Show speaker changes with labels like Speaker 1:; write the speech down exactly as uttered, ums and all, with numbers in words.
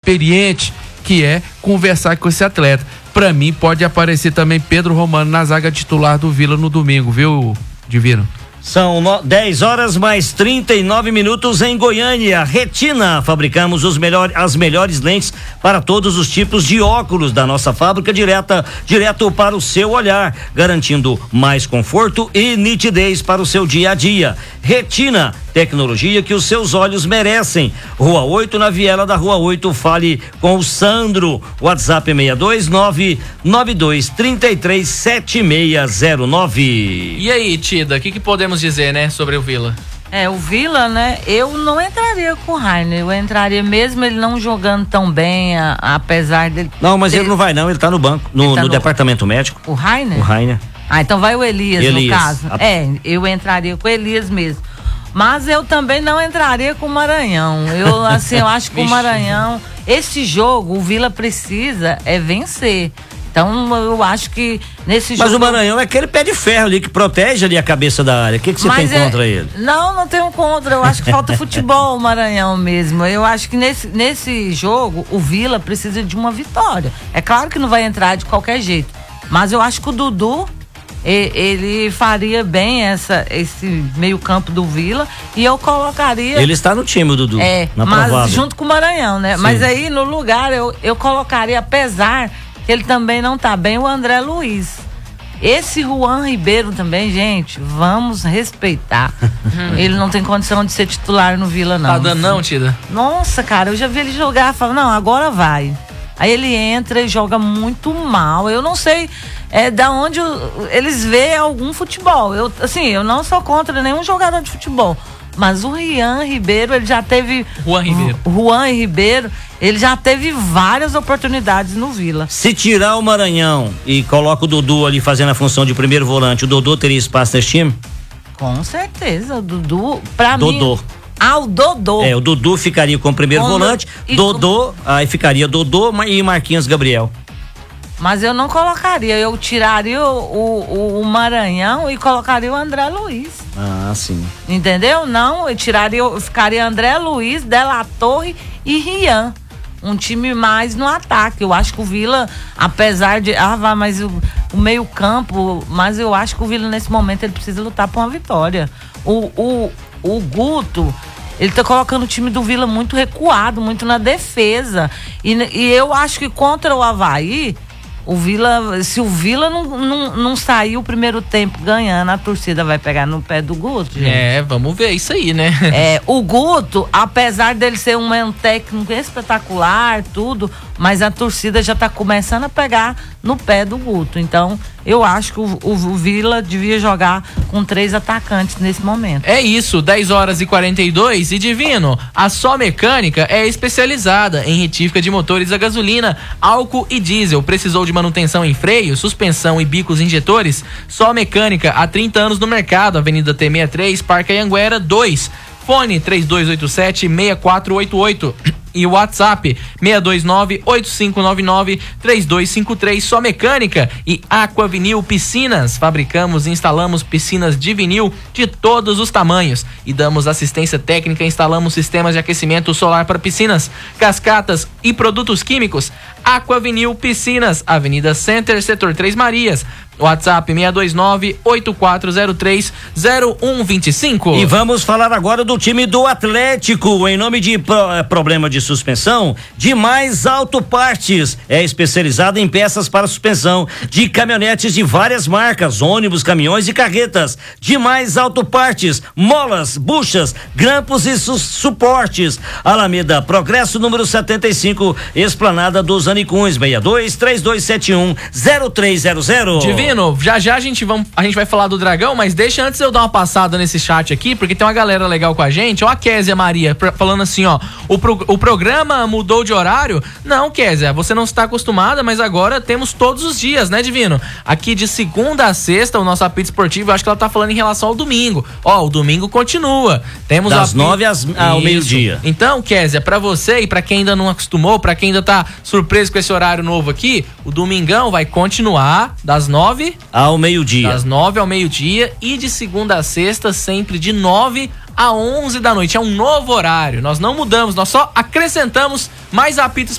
Speaker 1: experiente que é conversar com esse atleta. Para mim, pode aparecer também Pedro Romano na zaga titular do Vila no domingo, viu, Divino?
Speaker 2: São no, dez horas mais trinta e nove minutos em Goiânia. Retina, fabricamos os melhor, as melhores lentes para todos os tipos de óculos da nossa fábrica direta, direto para o seu olhar, garantindo mais conforto e nitidez para o seu dia a dia. Retina, tecnologia que os seus olhos merecem. Rua oito, na viela da Rua oito, fale com o Sandro. WhatsApp seis dois nove nove dois três três sete seis zero nove.
Speaker 3: E aí, Tida, o que, que podemos dizer, né, sobre o Vila?
Speaker 4: É, o Vila, né, eu não entraria com o Rainer, eu entraria mesmo ele não jogando tão bem, a, apesar dele...
Speaker 2: Não, mas
Speaker 4: dele...
Speaker 2: ele não vai não, ele tá no banco, no,
Speaker 4: tá
Speaker 2: no
Speaker 4: no...
Speaker 2: departamento médico.
Speaker 4: O Rainer?
Speaker 2: O Rainer.
Speaker 4: Ah, então vai o Elias,
Speaker 2: Elias.
Speaker 4: no caso.
Speaker 2: A...
Speaker 4: É, eu entraria com o Elias mesmo. Mas eu também não entraria com o Maranhão. Eu, assim, eu acho que o Maranhão, esse jogo, o Vila precisa é vencer. Então, eu acho que nesse jogo...
Speaker 2: Mas o Maranhão é aquele pé de ferro ali que protege ali a cabeça da área. O que, que você
Speaker 4: Mas
Speaker 2: tem
Speaker 4: é...
Speaker 2: contra ele?
Speaker 4: Não, não tenho contra. Eu acho que falta futebol o Maranhão mesmo. Eu acho que nesse, nesse jogo, o Vila precisa de uma vitória. É claro que não vai entrar de qualquer jeito. Mas eu acho que o Dudu, ele faria bem essa, esse meio campo do Vila e eu colocaria...
Speaker 2: Ele está no time, o Dudu.
Speaker 4: É,
Speaker 2: na
Speaker 4: mas
Speaker 2: provável.
Speaker 4: junto com o Maranhão, né?
Speaker 2: Sim.
Speaker 4: Mas aí no lugar eu, eu colocaria, apesar que ele também não tá bem, o André Luiz. Esse Juan Ribeiro também, gente, vamos respeitar. Ele não tem condição de ser titular no Vila, não.
Speaker 3: Tá dando não, Tida?
Speaker 4: Nossa, cara, eu já vi ele jogar, falo, não, agora vai. Aí ele entra e joga muito mal. Eu não sei é, da onde o, eles veem algum futebol. Eu, assim, eu não sou contra nenhum jogador de futebol. Mas o Rian Ribeiro, ele já teve...
Speaker 3: Juan Ribeiro.
Speaker 4: Juan Ribeiro, ele já teve várias oportunidades no Vila.
Speaker 2: Se tirar o Maranhão e coloca o Dudu ali fazendo a função de primeiro volante, o Dodô teria espaço nesse time?
Speaker 4: Com certeza, o Dudu, pra mim...
Speaker 2: Dodô.
Speaker 4: Ah, o Dodô.
Speaker 2: É, o Dudu ficaria com o primeiro
Speaker 4: Como...
Speaker 2: volante,
Speaker 4: e
Speaker 2: Dodô, com... aí ficaria Dodô e Marquinhos Gabriel.
Speaker 4: Mas eu não colocaria, eu tiraria o, o, o Maranhão e colocaria o André Luiz.
Speaker 2: Ah, sim.
Speaker 4: Entendeu? Não, eu tiraria, eu ficaria André Luiz, Della Torre e Rian. Um time mais no ataque. Eu acho que o Vila, apesar de... Ah, vai, mas o, o meio campo... Mas eu acho que o Vila, nesse momento, ele precisa lutar por uma vitória. O, o, o Guto... Ele tá colocando o time do Vila muito recuado, muito na defesa. E, e eu acho que contra o Avaí... O Vila, se o Vila não, não, não sair o primeiro tempo ganhando, a torcida vai pegar no pé do Guto, gente.
Speaker 3: É, vamos ver isso aí, né?
Speaker 4: É, o Guto, apesar dele ser um, um técnico espetacular, tudo, mas a torcida já tá começando a pegar no pé do Guto. Então, eu acho que o, o, o Vila devia jogar com três atacantes nesse momento.
Speaker 3: É isso, dez horas e quarenta e dois. E Divino, a Só Mecânica é especializada em retífica de motores a gasolina, álcool e diesel. Precisou de manutenção em freio, suspensão e bicos injetores? Só Mecânica, há trinta anos no mercado. Avenida T sessenta e três, Parque Anhanguera dois. Fone três dois oito sete, seis quatro oito oito. E o WhatsApp seis dois nove, oito cinco nove nove, três dois cinco três. Só Mecânica e Aqua Vinil Piscinas. Fabricamos e instalamos piscinas de vinil de todos os tamanhos e damos assistência técnica. Instalamos sistemas de aquecimento solar para piscinas, cascatas e produtos químicos. Aqua Vinil Piscinas, Avenida Center, Setor Três Marias. WhatsApp seis dois nove, oito quatro zero três, zero um dois cinco.
Speaker 2: E vamos falar agora do time do Atlético. Em nome de pro, é, problema de suspensão, Demais Auto Partes é especializada em peças para suspensão de caminhonetes de várias marcas, ônibus, caminhões e carretas. Demais Auto Partes, molas, buchas, grampos e su suportes. Alameda Progresso, número setenta e cinco, Esplanada dos Anicuns, seis dois três dois sete um, zero três zero zero.
Speaker 3: Divino, já já a gente, vamos, a gente vai falar do Dragão, mas deixa antes eu dar uma passada nesse chat aqui, porque tem uma galera legal com a gente. Ó, a Kézia Maria falando assim, ó, o, pro, o programa mudou de horário? Não, Kézia, você não está acostumada, mas agora temos todos os dias, né, Divino? Aqui de segunda a sexta, o nosso apito esportivo, eu acho que ela tá falando em relação ao domingo. Ó, o domingo continua. Temos
Speaker 2: das nove às, ao meio-dia.
Speaker 3: Então, Kézia, pra você e pra quem ainda não acostumou, pra quem ainda tá surpreso com esse horário novo aqui, o domingão vai continuar das nove
Speaker 2: ao meio-dia.
Speaker 3: Das nove ao meio-dia e de segunda a sexta, sempre de nove a onze da noite. É um novo horário. Nós não mudamos, nós só acrescentamos mais apito